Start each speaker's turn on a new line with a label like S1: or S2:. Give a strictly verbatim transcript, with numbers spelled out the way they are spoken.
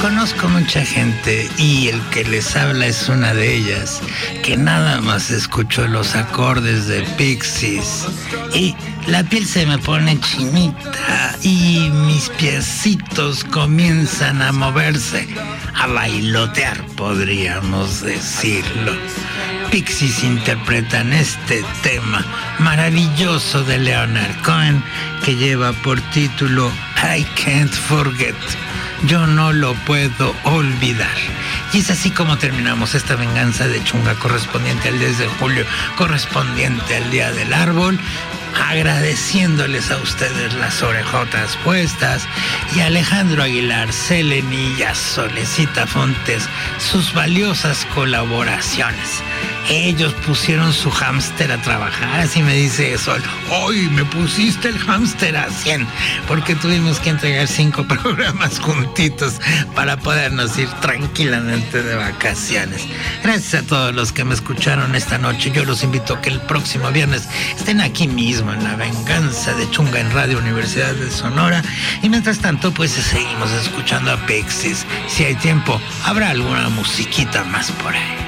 S1: conozco mucha gente y el que les habla es una de ellas, que nada más escuchó los acordes de Pixies y la piel se me pone chinita y mis piecitos comienzan a moverse, a bailotear, podríamos decirlo. Pixies interpretan este tema maravilloso de Leonard Cohen que lleva por título I Can't Forget. Yo no lo puedo olvidar. Y es así como terminamos esta venganza de chunga correspondiente al diez de julio, correspondiente al Día del Árbol, agradeciéndoles a ustedes las orejotas puestas y a Alejandro Aguilar, Seleni y a Solecita Fontes sus valiosas colaboraciones. Ellos pusieron su hámster a trabajar, así me dice Sol. Hoy me pusiste el hámster a cien, porque tuvimos que entregar cinco programas juntitos para podernos ir tranquilamente de vacaciones. Gracias a todos los que me escucharon esta noche. Yo los invito a que el próximo viernes estén aquí mismo en La Venganza de Chunga en Radio Universidad de Sonora. Y mientras tanto, pues seguimos escuchando a Pixies. Si hay tiempo, habrá alguna musiquita más por ahí.